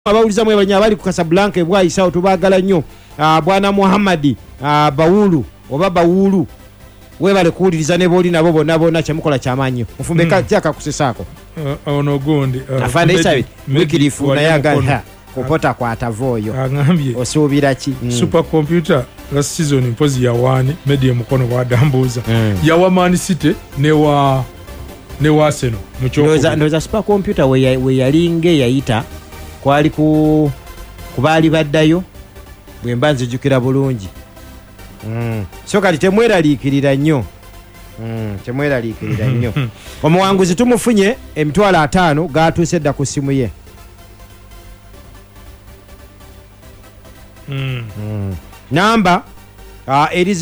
abawuliza mwe banyabali ku Casablanca bwayisa tubagala nnyo bwana Muhammadi Bawulu oba Bawulu webale kuwuliriza ne boli nabo bonna kyemukola kyamanyi mufumbe kyaka kusesako ono gondi afande isabi wikirifu nayaga kupota kwa atavoyo angambye osubira ki super computer last season impozi ya wani media mukono wa dambuza ya wa Man City ne wa Arsenal muchoko ndoza super computer we yalinge yayita kwali kubali baddayo bwembanze jukira bulungi so kali temweralikirira nnyo temweralikirira nnyo omuwanguzi tumufunye emitwalo 5 gatuuse dda ku simu ye namba eri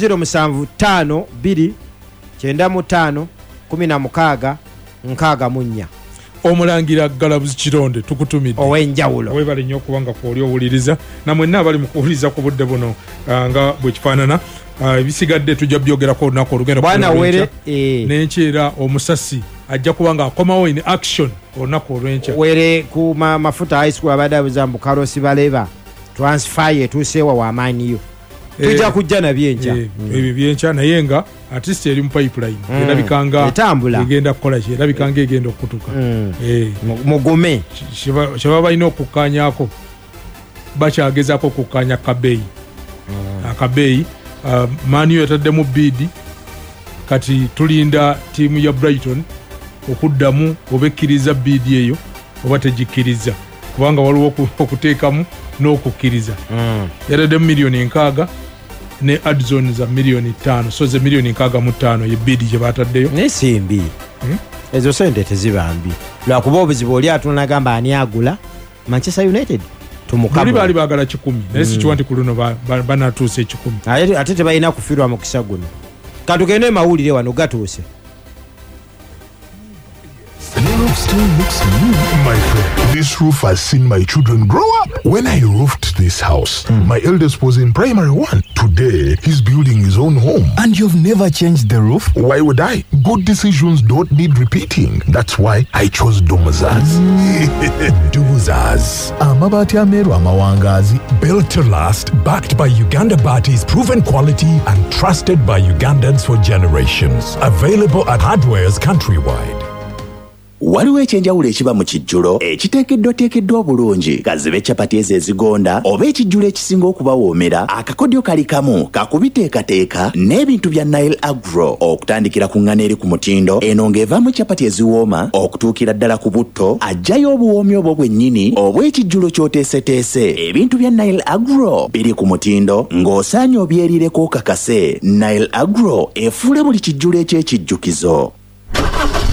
07529516 omulangira Galabuzi Kironde tukutumidde owenjawulo webale nnyo kubanga kwoli owuliriza namwenna abali mu kuwuliriza ku budde buno nga bwe kifaanana ebisigadde tujja byogerako olunaku olugendo bwana were n'enkyera omusasi ajja kubanga akomawo in action olunaku olw'enkya were ku mafuta high school abadde abuzambu Karosi baleba transfer yetuuseewa wamaaniyo tujja kujja nabyenkya ebyo byenkya naye nga artist eri mu pipeline erabikanga etambula egenda kukola ki erabikanga egenda okutuka mugume kyebaba balina okukkaanyako bakyagezaako okukkaanya kabeeyi akabeeyi Manu yataddemu bidi kati tulinda tiimu ya Brighton okuddamu obekkiriza bidi eyo oba tegikkiriza kubanga waliwo okuteekamu n'okukkiriza yataddemu miliyoni 6 ne Adson za miliyoni 5 so ze miliyoni 65 ye bidi gye bataddeyo nesimbi ezo sente tezibambi lwakuba obuzibu oli atunagamba ani agula Manchester United tumukabuli bali bagala 10 naye sikiwa nti ku luno banatuuse 10 ate tebalina kufirwa mu kisa guno katugende mawulire wano gatuuse. The roof still looks new, my friend. This roof has seen my children grow up. When I roofed this house, my eldest was in primary 1. Today, he's building his own home. And you've never changed the roof? Why would I? Good decisions don't need repeating. That's why I chose Dumuzaz. Dumuzaz. Amabati ameru amawangazi. Built to last, backed by Uganda Bati's proven quality and trusted by Ugandans for generations. Available at hardwares countrywide. Waliwo ekyenjawulo ekiba mu kijjulo ekiteekeddwa bulungi kazibe capati ezo ezigonda oba ekijjulo ekisinga okubawoomera akakodyo kali kamu kakubiteekateeka n'ebintu bya Nile Agro okutandikira ku ngano eri ku mutindo eno ng'evaamu capati eziwooma okutuukira ddala ku butto ajjayo obuwoomi obwo bwennyini obw'ekijjulo ky'oteeseteese ebintu bya Nile Agro biri ku mutindo ng'osaanye obyerireko kakase Nile Agro efuula buli kijjulo eky'ekijjukizo.